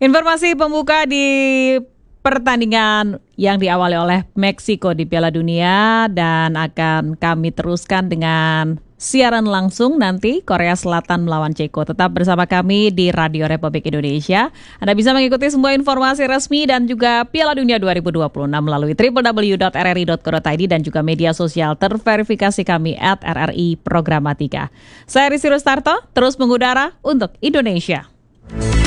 Informasi pembuka di pertandingan yang diawali oleh Meksiko di Piala Dunia dan akan kami teruskan dengan siaran langsung nanti Korea Selatan melawan Ceko. Tetap bersama kami di Radio Republik Indonesia. Anda bisa mengikuti semua informasi resmi dan juga Piala Dunia 2026 melalui www.rri.co.id dan juga media sosial terverifikasi kami @RRI Programatika. Saya Rizky Rustarto, terus mengudara untuk Indonesia.